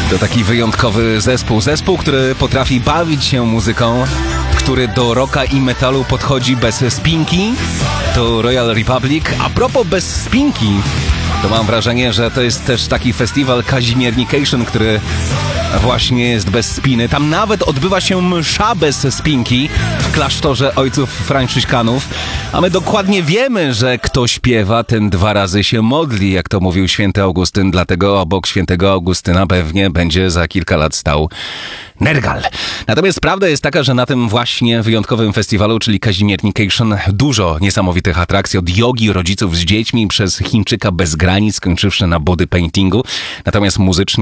To taki wyjątkowy zespół, który potrafi bawić się muzyką, który do rocka i metalu podchodzi bez spinki. To Royal Republic. A propos bez spinki, to mam wrażenie, że to jest też taki festiwal Kazimiernication, który właśnie jest bez spiny. Tam nawet odbywa się msza bez spinki w klasztorze ojców franciszkanów. A my dokładnie wiemy, że kto śpiewa, ten 2 razy się modli, jak to mówił święty Augustyn. Dlatego obok świętego Augustyna pewnie będzie za kilka lat stał Nergal. Natomiast prawda jest taka, że na tym właśnie wyjątkowym festiwalu, czyli Kazimiernication, dużo niesamowitych atrakcji, od jogi rodziców z dziećmi, przez Chińczyka bez granic, skończywszy na body paintingu. Natomiast muzycznie